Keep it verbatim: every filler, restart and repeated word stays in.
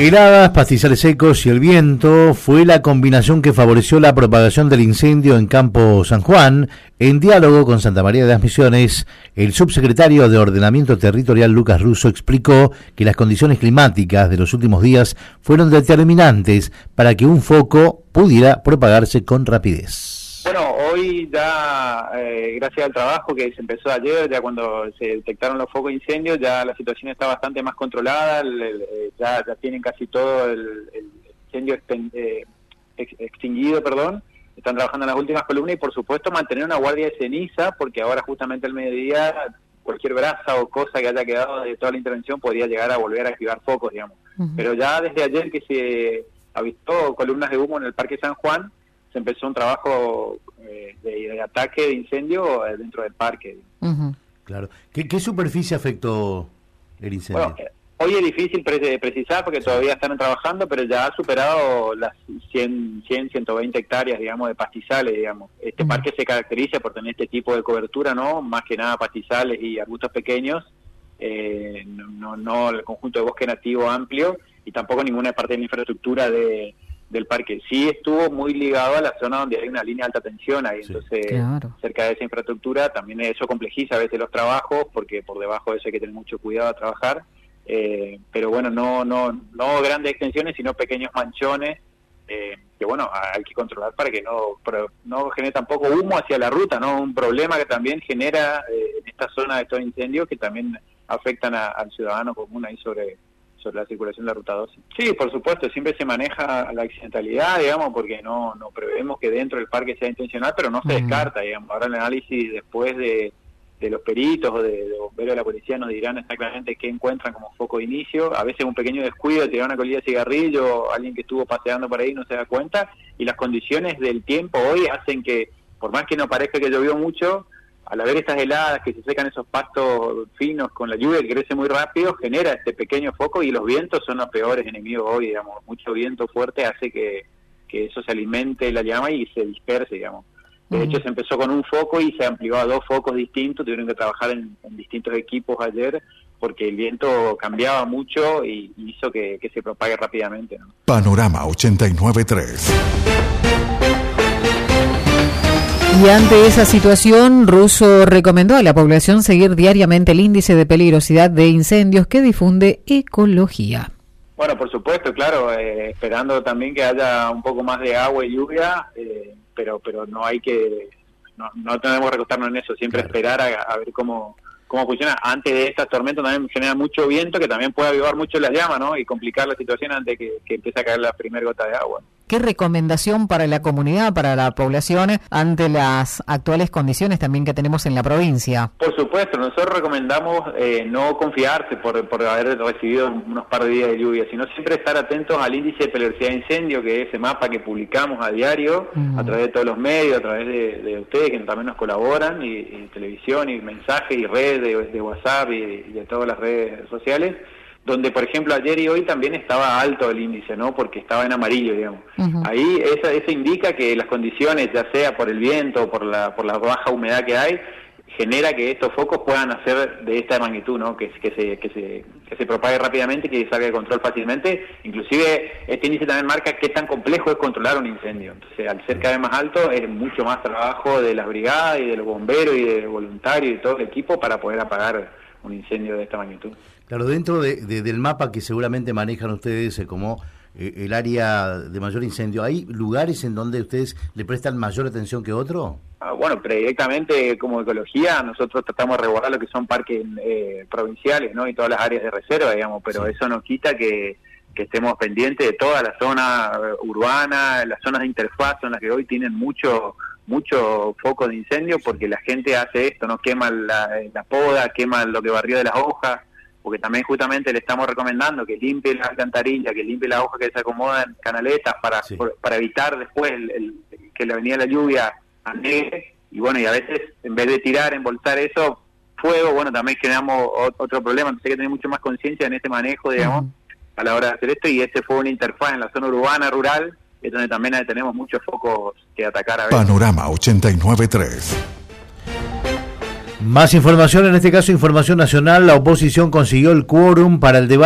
Heladas, pastizales secos y el viento fue la combinación que favoreció la propagación del incendio en Campo San Juan. En diálogo con Santa María de las Misiones, el subsecretario de Ordenamiento Territorial Lucas Russo explicó que las condiciones climáticas de los últimos días fueron determinantes para que un foco pudiera propagarse con rapidez. Bueno, hoy ya, eh, gracias al trabajo que se empezó ayer, ya cuando se detectaron los focos de incendio, ya la situación está bastante más controlada, el, el, ya, ya tienen casi todo el, el incendio exten, eh, ex, extinguido, perdón, están trabajando en las últimas columnas y por supuesto mantener una guardia de ceniza, porque ahora justamente al mediodía cualquier brasa o cosa que haya quedado de toda la intervención podría llegar a volver a activar focos, digamos. Uh-huh. Pero ya desde ayer que se avistó columnas de humo en el Parque San Juan, se empezó un trabajo eh, de, de ataque de incendio dentro del parque. Uh-huh. Claro. ¿Qué, ¿Qué superficie afectó el incendio? Bueno, eh, hoy es difícil pre- precisar porque sí. Todavía están trabajando, pero ya ha superado las cien, ciento veinte hectáreas, digamos, de pastizales, digamos. Este uh-huh. parque se caracteriza por tener este tipo de cobertura, ¿no? Más que nada pastizales y arbustos pequeños, eh, no, no el conjunto de bosque nativo amplio y tampoco ninguna parte de la infraestructura de del parque. Sí estuvo muy ligado a la zona donde hay una línea de alta tensión ahí, sí, entonces claro. Cerca de esa infraestructura también eso complejiza a veces los trabajos, porque por debajo de eso hay que tener mucho cuidado a trabajar, eh, pero bueno, no no no grandes extensiones, sino pequeños manchones, eh, que bueno, hay que controlar para que no pero no genere tampoco humo hacia la ruta, ¿no? Un problema que también genera eh, en esta zona de estos incendios que también afectan a, al ciudadano común ahí sobre sobre la circulación de la ruta doce. Sí, por supuesto, siempre se maneja la accidentalidad, digamos, porque no no prevemos que dentro del parque sea intencional, pero no se uh-huh. descarta, digamos. Ahora el análisis después de, de los peritos o de, de bomberos de la policía nos dirán exactamente qué encuentran como foco de inicio. A veces un pequeño descuido, tirar una colilla de cigarrillo, alguien que estuvo paseando por ahí no se da cuenta, y las condiciones del tiempo hoy hacen que, por más que no parezca que llovió mucho, al haber estas heladas que se secan esos pastos finos con la lluvia que crece muy rápido, genera este pequeño foco y los vientos son los peores enemigos hoy, digamos. Mucho viento fuerte hace que, que eso se alimente la llama y se disperse, digamos. De uh-huh. hecho, se empezó con un foco y se amplió a dos focos distintos, tuvieron que trabajar en, en distintos equipos ayer porque el viento cambiaba mucho y hizo que, que se propague rápidamente, ¿no? Panorama ochenta y nueve punto tres. Y ante esa situación, Russo recomendó a la población seguir diariamente el índice de peligrosidad de incendios que difunde Ecología. Bueno, por supuesto, claro, eh, esperando también que haya un poco más de agua y lluvia, eh, pero pero no hay que, no, no tenemos que recostarnos en eso, siempre claro. esperar a, a ver cómo cómo funciona. Antes de estas tormentas también genera mucho viento que también puede avivar mucho las llamas, ¿no? Y complicar la situación antes de que, que empiece a caer la primera gota de agua. ¿Qué recomendación para la comunidad, para la población, ante las actuales condiciones también que tenemos en la provincia? Por supuesto, nosotros recomendamos eh, no confiarse por, por haber recibido unos par de días de lluvia, sino siempre estar atentos al índice de peligrosidad de incendio, que es ese mapa que publicamos a diario, uh-huh. a través de todos los medios, a través de, de ustedes, que también nos colaboran, y, y televisión, y mensajes, y redes de, de WhatsApp, y, y de todas las redes sociales, donde por ejemplo ayer y hoy también estaba alto el índice, ¿no? Porque estaba en amarillo, digamos. Uh-huh. Ahí eso, eso indica que las condiciones, ya sea por el viento o por la por la baja humedad que hay, genera que estos focos puedan hacer de esta magnitud, ¿no? Que, que se que se que se propague rápidamente, que salga de control fácilmente. Inclusive este índice también marca qué tan complejo es controlar un incendio. Entonces, al ser cada vez más alto, es mucho más trabajo de las brigadas y de los bomberos y de voluntarios y todo el equipo para poder apagar un incendio de esta magnitud. Claro, dentro de, de, del mapa que seguramente manejan ustedes eh, como eh, el área de mayor incendio, ¿hay lugares en donde ustedes le prestan mayor atención que otro? Ah, bueno, directamente como Ecología nosotros tratamos de resguardar lo que son parques eh, provinciales, ¿no? Y todas las áreas de reserva, digamos, pero sí. Eso no quita que, que estemos pendientes de toda la zona urbana, las zonas de interfaz son las que hoy tienen mucho mucho foco de incendio porque la gente hace esto, no quema la, la poda, quema lo que barrió de las hojas, porque también justamente le estamos recomendando que limpie la alcantarilla, que limpie la hoja que se acomoda en canaletas para sí. por, para evitar después el, el, que la venida de la lluvia anegue, y bueno, y a veces en vez de tirar, embolsar eso, fuego, bueno, también generamos otro problema, entonces hay que tener mucho más conciencia en este manejo, digamos, uh-huh. a la hora de hacer esto, y ese fue una interfaz en la zona urbana, rural, es donde también tenemos muchos focos que atacar a veces. Panorama ochenta y nueve punto tres. Más información, en este caso información nacional, la oposición consiguió el quórum para el debate